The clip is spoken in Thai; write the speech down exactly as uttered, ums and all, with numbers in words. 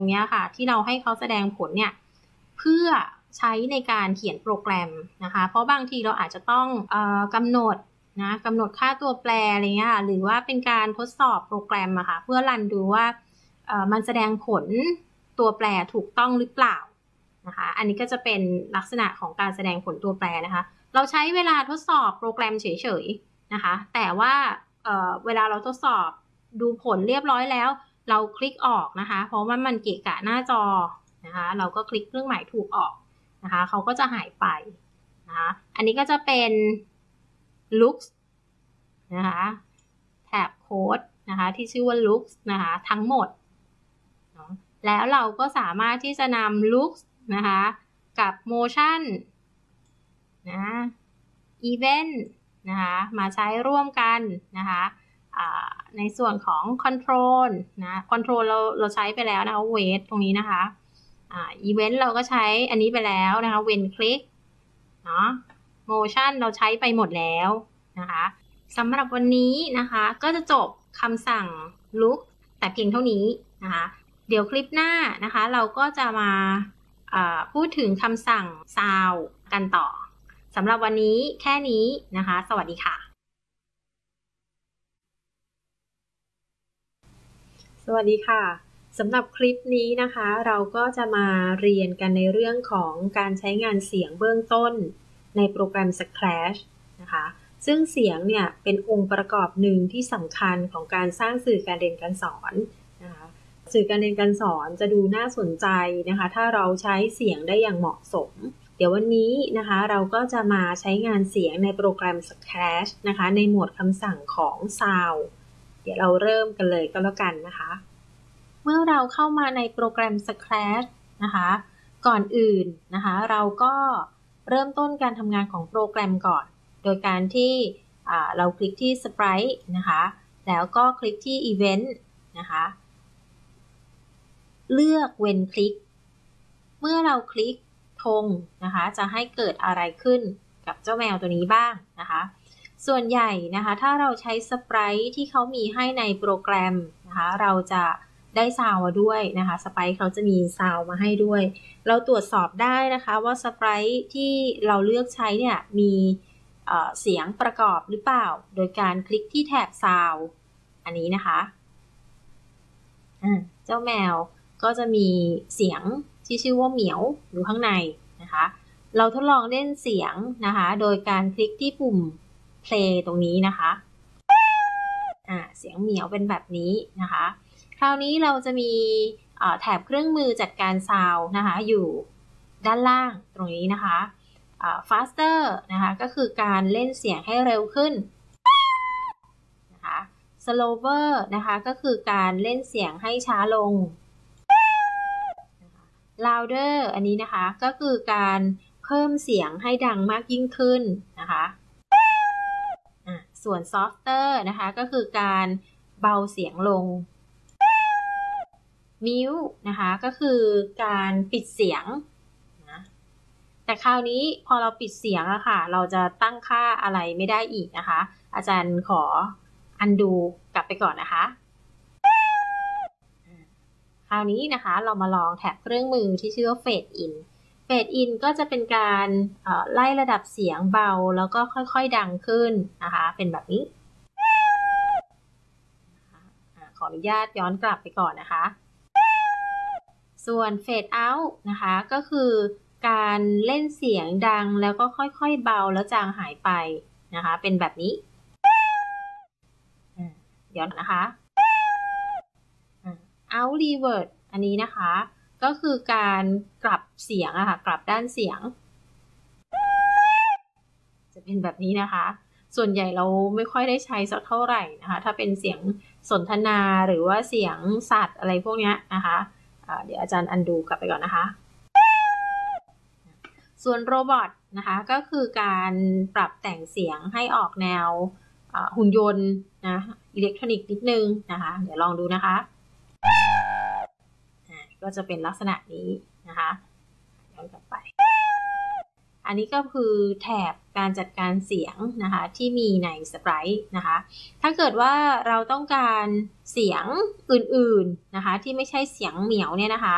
เนี้ยค่ะที่เราให้เขาแสดงผลเนี่ยเพื่อใช้ในการเขียนโปรแกรมนะคะเพราะบางทีเราอาจจะต้องเอ่อกำหนดนะกำหนดค่าตัวแปรอะไรเงี้ยหรือว่าเป็นการทดสอบโปรแกรมอะค่ะเพื่อรันดูว่าเอ่อมันแสดงผลตัวแปรถูกต้องหรือเปล่านะคะอันนี้ก็จะเป็นลักษณะของการแสดงผลตัวแปรนะคะเราใช้เวลาทดสอบโปรแกรมเฉยๆนะคะแต่ว่าเอ่อเวลาเราทดสอบดูผลเรียบร้อยแล้วเราคลิกออกนะคะเพราะว่ามันเกะกะหน้าจอนะคะเราก็คลิกเครื่องหมายถูกออกนะคะเขาก็จะหายไปนะคะอันนี้ก็จะเป็น looks นะคะแท็บโค้ดนะคะที่ชื่อว่า looks นะคะทั้งหมดแล้วเราก็สามารถที่จะนำ looks นะคะกับ motion นะ event นะคะมาใช้ร่วมกันนะคะในส่วนของ control นะ control เราเราใช้ไปแล้วนะคะ wait ตรงนี้นะคะ event เราก็ใช้อันนี้ไปแล้วนะคะ when click เนาะ motion เราใช้ไปหมดแล้วนะคะสำหรับวันนี้นะคะก็จะจบคำสั่ง look แต่เพียงเท่านี้นะคะเดี๋ยวคลิปหน้านะคะเราก็จะมาพูดถึงคำสั่ง sound กันต่อสำหรับวันนี้แค่นี้นะคะสวัสดีค่ะสวัสดีค่ะสำหรับคลิปนี้นะคะเราก็จะมาเรียนกันในเรื่องของการใช้งานเสียงเบื้องต้นในโปรแกรม Scratch นะคะซึ่งเสียงเนี่ยเป็นองค์ประกอบหนึ่งที่สำคัญของการสร้างสื่อการเรียนการสอนนะคะสื่อการเรียนการสอนจะดูน่าสนใจนะคะถ้าเราใช้เสียงได้อย่างเหมาะสมเดี๋ยววันนี้นะคะเราก็จะมาใช้งานเสียงในโปรแกรม Scratch นะคะในหมวดคำสั่งของ Sound เดี๋ยวเราเริ่มกันเลยก็แล้วกันนะคะเมื่อเราเข้ามาในโปรแกรม Scratch นะคะก่อนอื่นนะคะเราก็เริ่มต้นการทำงานของโปรแกรมก่อนโดยการที่เราคลิกที่ Sprite นะคะแล้วก็คลิกที่ Event นะคะเลือก When Click เมื่อเราคลิกธงนะคะจะให้เกิดอะไรขึ้นกับเจ้าแมวตัวนี้บ้างนะคะส่วนใหญ่นะคะถ้าเราใช้ Sprite ที่เขามีให้ในโปรแกรมนะคะเราจะได้ซาวมาด้วยนะคะสไปร์เขาจะมีซาวมาให้ด้วยเราตรวจสอบได้นะคะว่าสไปร์ที่เราเลือกใช้เนี่ยมีเอ่อเสียงประกอบหรือเปล่าโดยการคลิกที่แถบซาวอันนี้นะคะเจ้าแมวก็จะมีเสียงที่ชื่อว่าเหมียวอยู่ข้างในนะคะเราทดลองเล่นเสียงนะคะโดยการคลิกที่ปุ่ม play ตรงนี้นะคะอ่าเสียงเหมียวเป็นแบบนี้นะคะคราวนี้เราจะมีแถบเครื่องมือจัดการซาวด์นะคะอยู่ด้านล่างตรงนี้นะคะ faster นะคะก็คือการเล่นเสียงให้เร็วขึ้นนะคะ slower นะคะก็คือการเล่นเสียงให้ช้าลง louder อันนี้นะคะก็คือการเพิ่มเสียงให้ดังมากยิ่งขึ้นนะคะส่วน softer นะคะก็คือการเบาเสียงลงmute นะคะก็คือการปิดเสียงนะแต่คราวนี้พอเราปิดเสียงอะค่ะเราจะตั้งค่าอะไรไม่ได้อีกนะคะอาจารย์ขอ undo กลับไปก่อนนะคะคราวนี้นะคะเรามาลองแท็บเครื่องมือที่ชื่อว่า fade in fade in ก็จะเป็นการไล่ระดับเสียงเบาแล้วก็ค่อยๆดังขึ้นนะคะเป็นแบบนี้ขออนุญาตย้อนกลับไปก่อนนะคะส่วน fade out นะคะก็คือการเล่นเสียงดังแล้วก็ค่อยๆเบาแล้วจางหายไปนะคะเป็นแบบนี้ย้อนนะคะ out revert อันนี้นะคะก็คือการกลับเสียงอะค่ะกลับด้านเสียงจะเป็นแบบนี้นะคะส่วนใหญ่เราไม่ค่อยได้ใช้สักเท่าไหร่นะคะถ้าเป็นเสียงสนทนาหรือว่าเสียงสัตว์อะไรพวกนี้นะคะเดี๋ยวอาจารย์อันดูกลับไปก่อนนะคะส่วนโรบอทนะคะก็คือการปรับแต่งเสียงให้ออกแนวหุ่นยนต์นะอิเล็กทรอนิกส์นิดนึงนะคะเดี๋ยวลองดูนะคะก็จะเป็นลักษณะนี้นะคะย้อนกลับไปอันนี้ก็คือแถบการจัดการเสียงนะคะที่มีใน Sprite นะคะถ้าเกิดว่าเราต้องการเสียงอื่นๆนะคะที่ไม่ใช่เสียงเหมียวเนี่ยนะคะ